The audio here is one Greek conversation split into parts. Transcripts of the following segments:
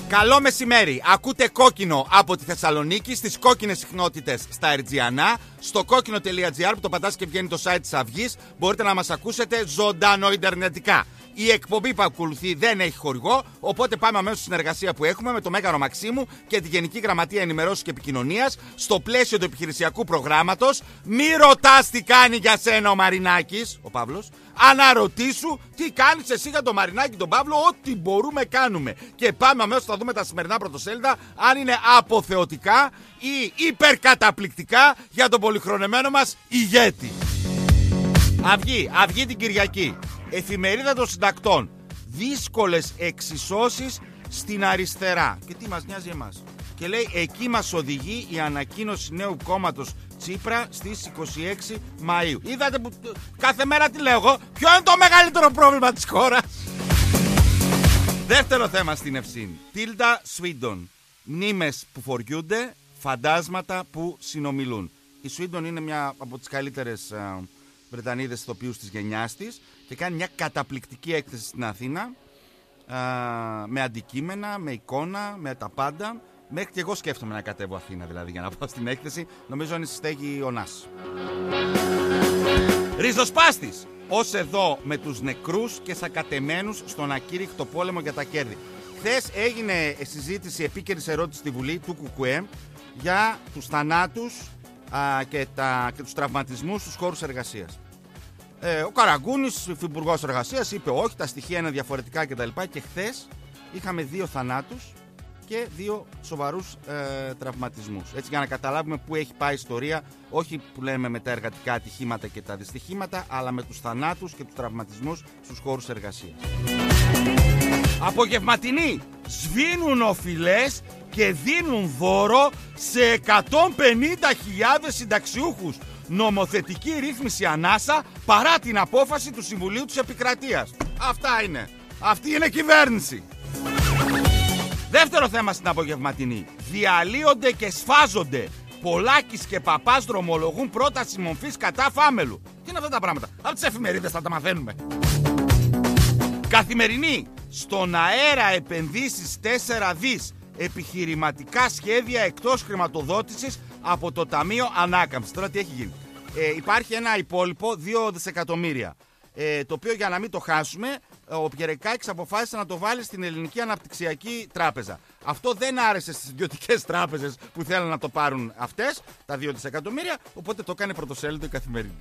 Καλό μεσημέρι. Ακούτε Κόκκινο από τη Θεσσαλονίκη στις κόκκινες συχνότητες στα Ερτζιανά. Στο κόκκινο.gr που το πατάς και βγαίνει το site της Αυγής. Μπορείτε να μας ακούσετε ζωντανό ιντερνετικά. Η εκπομπή που ακολουθεί δεν έχει χορηγό, οπότε πάμε αμέσως στη συνεργασία που έχουμε με το Μέγαρο Μαξίμου και τη Γενική Γραμματεία Ενημερώσεως και Επικοινωνίας στο πλαίσιο του επιχειρησιακού προγράμματος. Μη ρωτάς τι κάνει για σένα ο Μαρινάκης, ο Παύλος. Αναρωτήσου τι κάνεις εσύ για τον Μαρινάκη, τον Παύλο, ό,τι μπορούμε κάνουμε. Και πάμε αμέσως να δούμε τα σημερινά πρωτοσέλιδα, αν είναι αποθεωτικά ή υπερκαταπληκτικά για τον πολυχρονεμένο μας ηγέτη. Αυγή την Κυριακή. Εφημερίδα των συντακτών. Δύσκολες εξισώσεις στην αριστερά. Και τι μας νοιάζει εμάς. Και λέει, εκεί μας οδηγεί η ανακοίνωση νέου κόμματος Τσίπρα στις 26 Μαΐου. Είδατε που κάθε μέρα τι λέω εγώ. Ποιο είναι το μεγαλύτερο πρόβλημα της χώρας? Δεύτερο θέμα στην Ευσύνη. Τίλντα Σουίντον. Μνήμες που φοριούνται, φαντάσματα που συνομιλούν. Η Σουίντον είναι μια από τις καλύτερες Βρετανίδες ηθοποιούς της γενιάς της και κάνει μια καταπληκτική έκθεση στην Αθήνα, με αντικείμενα, με εικόνα, με τα πάντα. Μέχρι και εγώ σκέφτομαι να κατέβω Αθήνα δηλαδή για να πάω στην έκθεση. Νομίζω είναι στέγη ο Νάς. Ριζοσπάστης. Ως εδώ με τους νεκρούς και σακατεμένους στον ακήρυκτο πόλεμο για τα κέρδη. Χθες έγινε συζήτηση, επίκαιρης ερώτηση στη Βουλή του ΚΚΕ για τους θανάτους και τους τραυματισμούς στους χώρους εργασίας. Ο Καραγκούνης, υφυπουργός εργασίας, είπε όχι, τα στοιχεία είναι διαφορετικά κτλ. Και χθες είχαμε 2 θανάτους και 2 σοβαρούς τραυματισμούς. Έτσι, για να καταλάβουμε πού έχει πάει η ιστορία, όχι που λέμε με τα εργατικά ατυχήματα και τα δυστυχήματα, αλλά με τους θανάτους και τους τραυματισμούς στους χώρους εργασίας. Απογευματινή. Σβήνουν οφειλές και δίνουν δώρο σε 150.000 συνταξιούχους. Νομοθετική ρύθμιση ανάσα παρά την απόφαση του Συμβουλίου της Επικρατείας. Αυτά είναι. Αυτή είναι κυβέρνηση. Δεύτερο θέμα στην απογευματινή. Διαλύονται και σφάζονται. Πολάκης και Παπάς δρομολογούν πρόταση μορφής κατά Φάμελου. Τι είναι αυτά τα πράγματα? Από τις εφημερίδες θα τα μαθαίνουμε. Καθημερινή. Στον αέρα επενδύσεις 4 δις. Επιχειρηματικά σχέδια εκτός χρηματοδότησης από το Ταμείο Ανάκαμψης. Τώρα τι έχει γίνει? Υπάρχει ένα υπόλοιπο 2 δισεκατομμύρια. Το οποίο, για να μην το χάσουμε, ο Πιερεκάκης αποφάσισε να το βάλει στην Ελληνική Αναπτυξιακή Τράπεζα. Αυτό δεν άρεσε στις ιδιωτικές τράπεζες που θέλουν να το πάρουν αυτές, τα 2 δισεκατομμύρια, οπότε το έκανε πρωτοσέλιδο η Καθημερινή.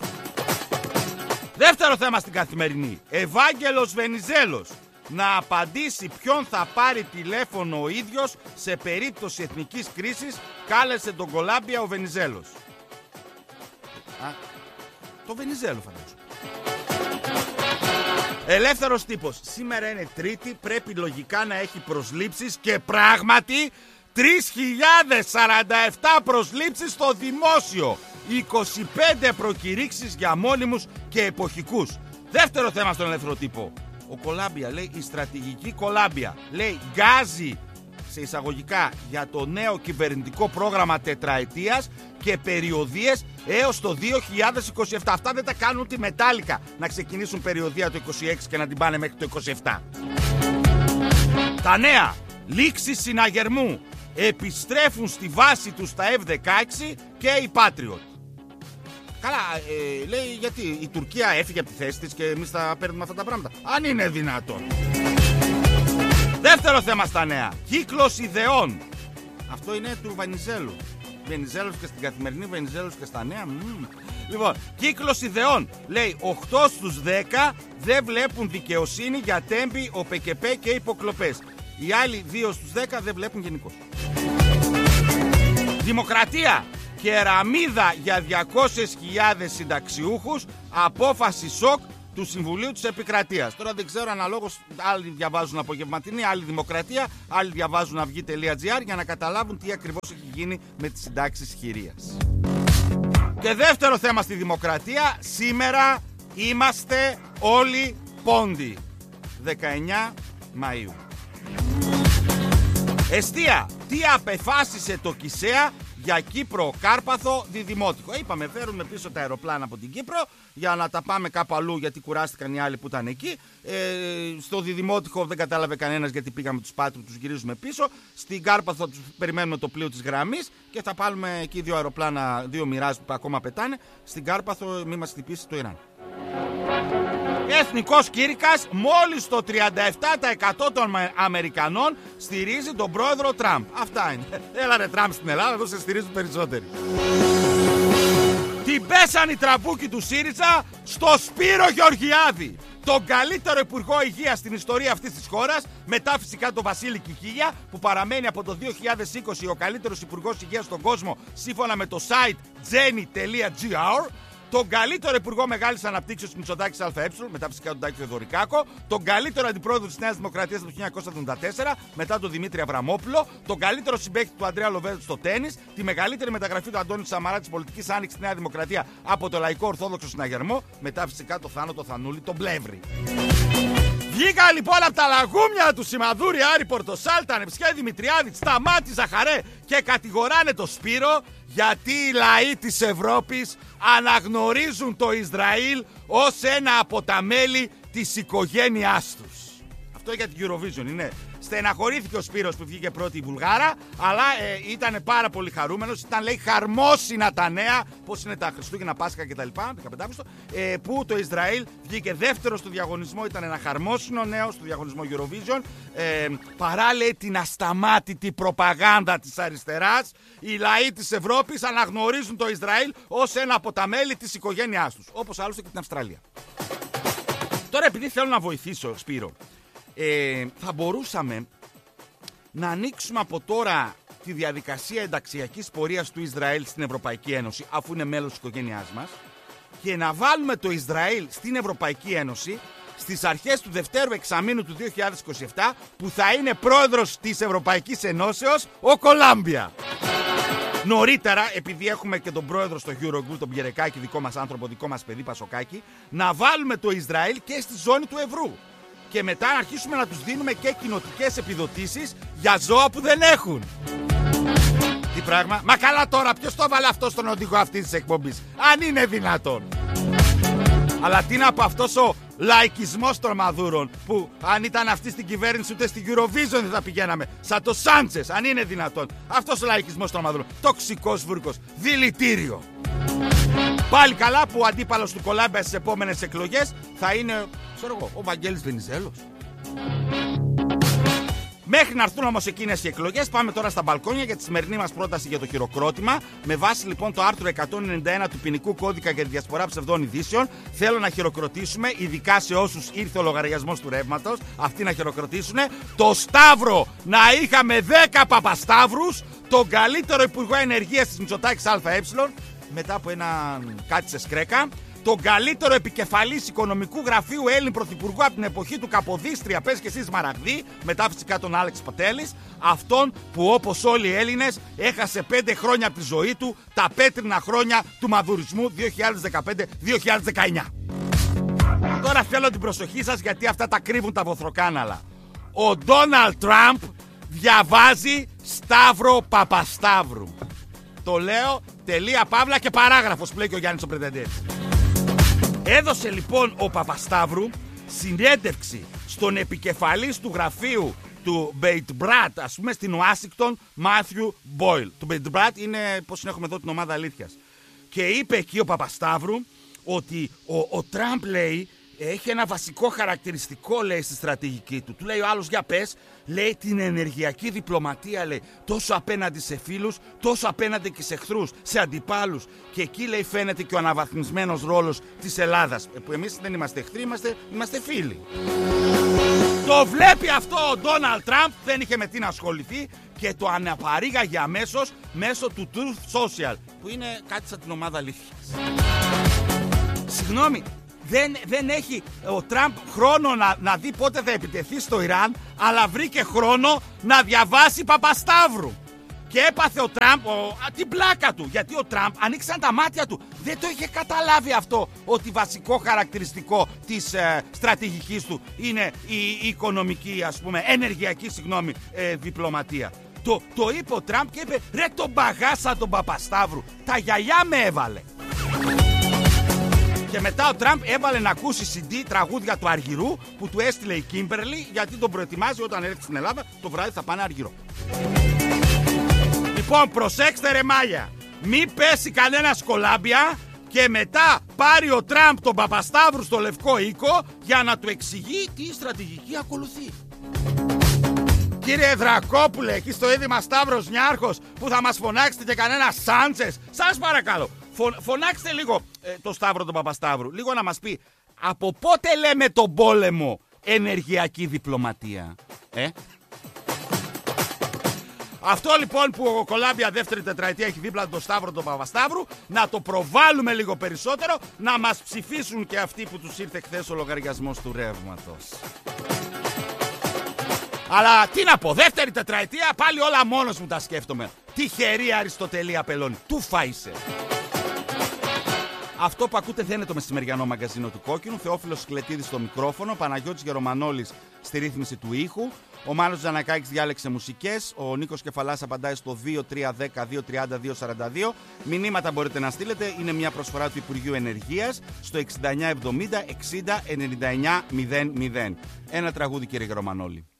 Δεύτερο θέμα στην Καθημερινή. Ευάγγελος Βενιζέλος να απαντήσει ποιον θα πάρει τηλέφωνο ο ίδιος σε περίπτωση εθνικής κρίσης. Κάλεσε τον Κολάμπια ο Βενιζέλος. Το Βενιζέλο φαντάζομαι. Ελεύθερος τύπος. Σήμερα είναι Τρίτη, πρέπει λογικά να έχει προσλήψεις και πράγματι 3.047 προσλήψεις στο δημόσιο. 25 προκηρύξεις για μόνιμους και εποχικούς. Δεύτερο θέμα στον ελεύθερο τύπο. Ο Κολάμπια λέει, η στρατηγική Κολάμπια λέει, γκάζει σε εισαγωγικά για το νέο κυβερνητικό πρόγραμμα τετραετίας και περιοδίες έως το 2027. Αυτά δεν τα κάνουν τη Μετάλλικα να ξεκινήσουν περιοδία το 26 και να την πάνε μέχρι το 27. Τα νέα. Λήξεις συναγερμού. Επιστρέφουν στη βάση τους τα F-16 και οι Patriot. Καλά, λέει, γιατί η Τουρκία έφυγε από τη θέση της και εμείς θα παίρνουμε αυτά τα πράγματα? Αν είναι δυνατόν. Δεύτερο θέμα στα νέα. Κύκλος ιδεών. Αυτό είναι του Βενιζέλου. Βενιζέλος και στην Καθημερινή, Βενιζέλος και στα νέα. Λοιπόν, κύκλος ιδεών. Λέει 8 στους 10 δεν βλέπουν δικαιοσύνη για τέμπη, ΟΠΕΚΕΠΕ και υποκλοπές. Οι άλλοι 2 στους 10 δεν βλέπουν γενικώς. Δημοκρατία. Κεραμίδα για 200.000 συνταξιούχους. Απόφαση σοκ του Συμβουλίου της Επικρατείας. Τώρα δεν ξέρω, αναλόγως άλλοι διαβάζουν Απογευματινή, άλλοι Δημοκρατία, άλλοι διαβάζουν Αυγή.gr για να καταλάβουν τι ακριβώς έχει γίνει με τις συντάξεις χειρίας. Και δεύτερο θέμα στη Δημοκρατία. Σήμερα είμαστε όλοι πόντι. 19 Μαΐου. Εστία. Τι απεφάσισε το ΚΙΣΕΑ για Κύπρο, Κάρπαθο, Διδημότυχο. Είπαμε, φέρουμε πίσω τα αεροπλάνα από την Κύπρο για να τα πάμε κάπου αλλού, γιατί κουράστηκαν οι άλλοι που ήταν εκεί. Στο Διδημότυχο δεν κατάλαβε κανένας γιατί πήγαμε τους Πάτρου, τους γυρίζουμε πίσω. Στην Κάρπαθο τους περιμένουμε το πλοίο της γραμμής και θα πάρουμε εκεί 2 αεροπλάνα, 2 Μοιράζ που ακόμα πετάνε. Στην Κάρπαθο μη μας χτυπήσει το Ιράν. Εθνικός κήρυκας, μόλις το 37% των Αμερικανών στηρίζει τον πρόεδρο Τραμπ. Αυτά είναι. Έλα ρε Τραμπ στην Ελλάδα, εδώ σε στηρίζουν περισσότεροι. Την πέσαν οι τραμπούκοι του ΣΥΡΙΖΑ στο Σπύρο Γεωργιάδη, τον καλύτερο υπουργό υγείας στην ιστορία αυτής της χώρας, μετά φυσικά τον Βασίλη Κικίλια, που παραμένει από το 2020 ο καλύτερος υπουργός υγείας στον κόσμο, σύμφωνα με το site jenny.gr. Τον καλύτερο υπουργό μεγάλης αναπτύξεως Μητσοτάκης ΑΕ, μετά φυσικά τον Τάκη Θεοδωρικάκο. Τον καλύτερο αντιπρόεδρο της Νέας Δημοκρατίας από το 1974, μετά τον Δημήτρη Αβραμόπουλο. Τον καλύτερο συμπαίχτη του Αντρέα Λοβέρδου στο τένις. Τη μεγαλύτερη μεταγραφή του Αντώνη Σαμαρά της πολιτικής άνοιξης στη Νέα Δημοκρατία από το Λαϊκό Ορθόδοξο Συναγερμό. Μετά φυσικά το Θάνο, το Θανούλη, τον Πλεύρη. Βγήκα λοιπόν από τα λαγούμια του Σιμαδούρη, Άρη Πορτοσάλτα, Νεψιά Δημητριάδη, Σταμάτη Ζαχαρέ και κατηγοράνε το Σπύρο γιατί οι λαοί της Ευρώπης αναγνωρίζουν το Ισραήλ ως ένα από τα μέλη της οικογένειάς τους. Αυτό για την Eurovision είναι. Στεναχωρήθηκε ο Σπύρος που βγήκε πρώτη η Βουλγάρα, αλλά ήταν πάρα πολύ χαρούμενος. Ήταν, λέει, χαρμόσυνα τα νέα, πώς είναι τα Χριστούγεννα, Πάσχα κτλ. 15 που το Ισραήλ βγήκε δεύτερο στο διαγωνισμό. Ήταν ένα χαρμόσυνο νέο στο διαγωνισμό Eurovision. Παρά, λέει, την ασταμάτητη προπαγάνδα της αριστεράς, οι λαοί της Ευρώπης αναγνωρίζουν το Ισραήλ ως ένα από τα μέλη της οικογένειάς τους. Όπως άλλωστε και την Αυστραλία. Τώρα, επειδή θέλω να βοηθήσω, Σπύρο, θα μπορούσαμε να ανοίξουμε από τώρα τη διαδικασία ενταξιακής πορείας του Ισραήλ στην Ευρωπαϊκή Ένωση, αφού είναι μέλος της οικογένειάς μας, και να βάλουμε το Ισραήλ στην Ευρωπαϊκή Ένωση στις αρχές του δευτέρου εξαμήνου του 2027, που θα είναι πρόεδρος της Ευρωπαϊκής Ενώσεως ο Κολάμπια. Νωρίτερα, επειδή έχουμε και τον πρόεδρο στο Eurogroup, τον Πιερεκάκη, δικό μας άνθρωπο, δικό μας παιδί Πασοκάκη, να βάλουμε το Ισραήλ και στη ζώνη του ευρώ. Και μετά να αρχίσουμε να τους δίνουμε και κοινοτικές επιδοτήσεις για ζώα που δεν έχουν. Τι πράγμα? Μα καλά τώρα, ποιος το έβαλε αυτό στον οδηγό αυτής της εκπομπής? Αν είναι δυνατόν. Αλλά τι να πω, αυτός ο λαϊκισμός των Μαδούρων, που αν ήταν αυτή στην κυβέρνηση ούτε στην Eurovision δεν θα πηγαίναμε. Σαν το Σάντσες, αν είναι δυνατόν. Αυτός ο λαϊκισμός των Μαδούρων. Τοξικός βούρκος. Δηλητήριο. Πάλι καλά που ο αντίπαλος του Κολάμπια στις επόμενες εκλογές θα είναι, ξέρω εγώ, ο Βαγγέλης Βενιζέλος. Μέχρι να έρθουν όμως εκείνες οι εκλογές, πάμε τώρα στα μπαλκόνια για τη σημερινή μας πρόταση για το χειροκρότημα. Με βάση λοιπόν το άρθρο 191 του ποινικού κώδικα για τη διασπορά ψευδών ειδήσεων, θέλω να χειροκροτήσουμε, ειδικά σε όσους ήρθε ο λογαριασμός του ρεύματος, αυτοί να χειροκροτήσουν το Σταύρο. Να είχαμε 10 Παπασταύρους, τον καλύτερο υπουργό ενεργείας της Μητσοτάκης ΑΕ, μετά από ένα κάτι σε σκρέκα, τον καλύτερο επικεφαλής οικονομικού γραφείου Έλλην πρωθυπουργού από την εποχή του Καποδίστρια, πες και εσείς Μαραγδί, μετά φυσικά τον Άλεξ Πατέλης, αυτόν που όπως όλοι οι Έλληνες έχασε 5 χρόνια από τη ζωή του, τα πέτρινα χρόνια του μαδουρισμού 2015-2019. Τώρα θέλω την προσοχή σας, γιατί αυτά τα κρύβουν τα βοθροκάναλα. Ο Ντόναλντ Τραμπ διαβάζει Σταύρο Παπασταύρου. Το λέω, τελεία, παύλα και παράγραφος, που λέει και ο Γιάννης ο Πρετεντέρης. Έδωσε λοιπόν ο Παπασταύρου συνέντευξη στον επικεφαλής του γραφείου του Μπέιτμπρατ, ας πούμε, στην Ουάσιγκτον, Μάθιου Μπόιλ. Το Μπέιτμπρατ είναι, πώς έχουμε εδώ, την ομάδα αλήθειας. Και είπε εκεί ο Παπασταύρου ότι ο Τραμπ, λέει, έχει ένα βασικό χαρακτηριστικό, λέει, στη στρατηγική του. Του λέει ο άλλος, για πες, λέει, την ενεργειακή διπλωματία, λέει, τόσο απέναντι σε φίλους, τόσο απέναντι και σε εχθρούς, σε αντιπάλους. Και εκεί, λέει, φαίνεται και ο αναβαθμισμένος ρόλος της Ελλάδας, που εμείς δεν είμαστε εχθροί, είμαστε φίλοι. Το βλέπει αυτό ο Ντόναλντ Τραμπ, δεν είχε με τι να ασχοληθεί και το αναπαρήγαγε αμέσως μέσω του Truth Social, που είναι κάτι σαν την ομάδα αλήθειας. Συγγνώμη. Δεν έχει ο Τραμπ χρόνο να δει πότε θα επιτεθεί στο Ιράν, αλλά βρήκε χρόνο να διαβάσει Παπασταύρου. Και έπαθε ο Τραμπ την πλάκα του, γιατί ο Τραμπ ανοίξαν τα μάτια του. Δεν το είχε καταλάβει αυτό, ότι βασικό χαρακτηριστικό της στρατηγικής του είναι η οικονομική, ας πούμε, ενεργειακή, διπλωματία. Το είπε ο Τραμπ και είπε ρε τον μπαγάσα τον Παπασταύρου, τα γιαγιά με έβαλε. Και μετά ο Τραμπ έβαλε να ακούσει CD τραγούδια του Αργυρού που του έστειλε η Κίμπερλι, γιατί τον προετοιμάζει όταν έρθει στην Ελλάδα το βράδυ θα πάνε Αργυρό. Λοιπόν, προσέξτε ρε μάγια, μη πέσει κανένα κολάμπια και μετά πάρει ο Τραμπ τον Παπασταύρου στο Λευκό Οίκο για να του εξηγεί τι στρατηγική ακολουθεί. Κύριε Δρακόπουλε, εκεί στο είδημα Σταύρος Νιάρχος που θα μας φωνάξετε και κανένα Σάντσες, σας παρακαλώ, φωνάξτε λίγο το Σταύρο τον Παπασταύρου, λίγο να μας πει από πότε λέμε τον πόλεμο ενεργειακή διπλωματία. Αυτό λοιπόν που ο Κολάμπια δεύτερη τετραετία έχει δίπλα τον Σταύρο τον Παπασταύρου, να το προβάλλουμε λίγο περισσότερο, να μας ψηφίσουν και αυτοί που τους ήρθε χθες ο λογαριασμός του ρεύματος. Αλλά τι να πω, δεύτερη τετραετία πάλι όλα μόνος μου τα σκέφτομαι. Τυχερή Αριστοτελή Απελώνη, του φάισε. Αυτό που ακούτε δεν είναι το μεσημεριανό μαγκαζίνο του Κόκκινου. Θεόφιλος Σκλετίδης στο μικρόφωνο, Παναγιώτης Γερομανόλης στη ρύθμιση του ήχου. Ο Μάνος Τζανακάκης διάλεξε μουσικές. Ο Νίκος Κεφαλάς απαντάει στο 2310-230-242. Μηνύματα μπορείτε να στείλετε. Είναι μια προσφορά του Υπουργείου Ενεργείας στο 6970 60 99 00. Ένα τραγούδι, κύριε Γερομανόλη.